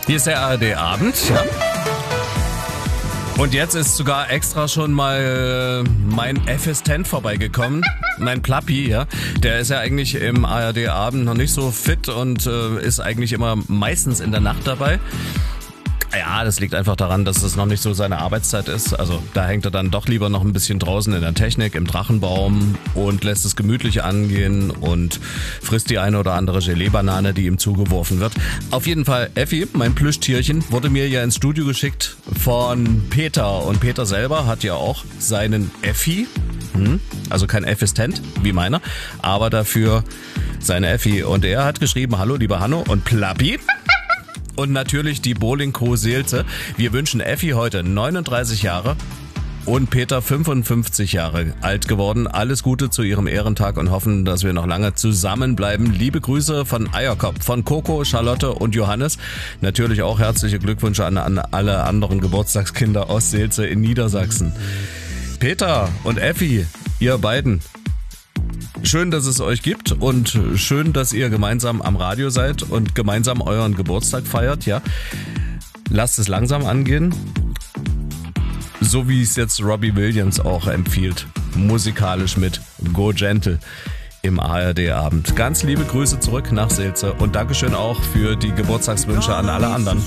Hier ist der ARD-Abend, ja. Und jetzt ist sogar extra schon mal mein Assistent vorbeigekommen, mein Plappi, ja. Der ist ja eigentlich im ARD-Abend noch nicht so fit und ist eigentlich immer meistens in der Nacht dabei. Ja, das liegt einfach daran, dass es noch nicht so seine Arbeitszeit ist. Also da hängt er dann doch lieber noch ein bisschen draußen in der Technik, im Drachenbaum und lässt es gemütlich angehen und frisst die eine oder andere Gelee-Banane, die ihm zugeworfen wird. Auf jeden Fall, Effi, mein Plüschtierchen, wurde mir ja ins Studio geschickt von Peter. Und Peter selber hat ja auch seinen Effi, also kein Assistent wie meiner, aber dafür seine Effi. Und er hat geschrieben, hallo lieber Hanno und Plappi. Und natürlich die Bowling Crew Seelze. Wir wünschen Effi heute 39 Jahre und Peter 55 Jahre alt geworden. Alles Gute zu ihrem Ehrentag und hoffen, dass wir noch lange zusammenbleiben. Liebe Grüße von Eierkopf, von Coco, Charlotte und Johannes. Natürlich auch herzliche Glückwünsche an alle anderen Geburtstagskinder aus Seelze in Niedersachsen. Peter und Effi, ihr beiden. Schön, dass es euch gibt und schön, dass ihr gemeinsam am Radio seid und gemeinsam euren Geburtstag feiert, ja. Lasst es langsam angehen, so wie es jetzt Robbie Williams auch empfiehlt, musikalisch mit Go Gentle im ARD-Abend. Ganz liebe Grüße zurück nach Seelze und Dankeschön auch für die Geburtstagswünsche an alle anderen.